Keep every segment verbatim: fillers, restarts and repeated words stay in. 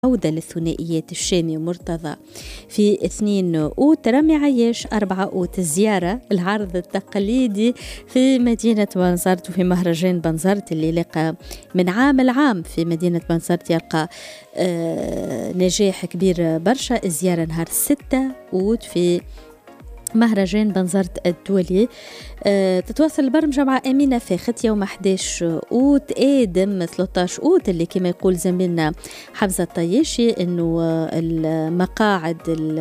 عودة للثنائيات الشامي ومرتضى في اثنين أوت، رامي عياش أربعة أوت الزيارة العرض التقليدي في مدينة بنزرت وفي مهرجان بنزرت اللي لقى من عام العام في مدينة بنزرت يلقى آه نجاح كبير برشا. الزيارة نهار ستة أوت في مهرجان بنزرت الدولي. أه تتواصل البرمجة مع أمينة فاخت يوم أحد عشر أوت، آدم ثلاثة عشر أوت اللي كما يقول زميلنا حمزة الطياشي إنه المقاعد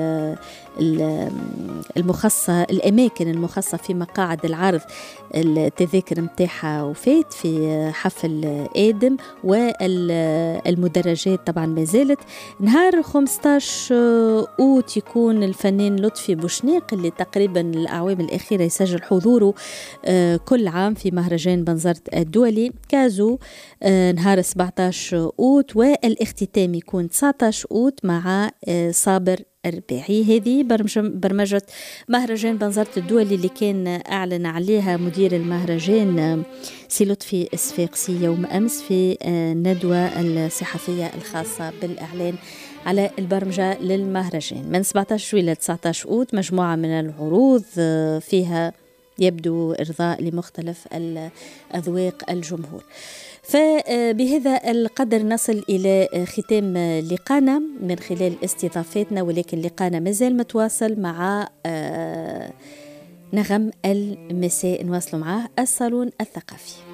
المخصصة الأماكن المخصصة في مقاعد العرض التذاكر متاحة وفات في حفل آدم، والمدرجات طبعا ما زالت. نهار خمسة عشر أوت يكون الفنان لطفي بوشناق اللي تقريبا الأعوام الأخيرة يسجل حضوره آه كل عام في مهرجان بنزرت الدولي كازو آه نهار سبعة عشر أوت، والاختتام يكون تسعة عشر أوت مع آه صابر الرباعي. هذه برمجة مهرجان بنزرت الدولي اللي كان أعلن عليها مدير المهرجان سي لطفي الصفاقسي يوم أمس في الندوة الصحفية الخاصة بالإعلان على البرمجة للمهرجان. من سبعة عشر إلى تسعة عشر أوت مجموعة من العروض فيها يبدو إرضاء لمختلف الأذواق الجمهور. فبهذا القدر نصل إلى ختام لقانا من خلال استضافتنا، ولكن لقانا مازال متواصل مع نغم المساء نواصل معاه الصالون الثقافي.